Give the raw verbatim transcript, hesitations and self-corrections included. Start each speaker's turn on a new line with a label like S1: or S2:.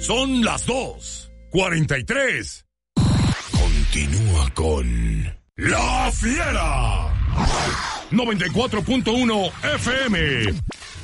S1: Son las dos cuarenta y tres. Continúa con La Fiera. noventa y cuatro punto uno F M.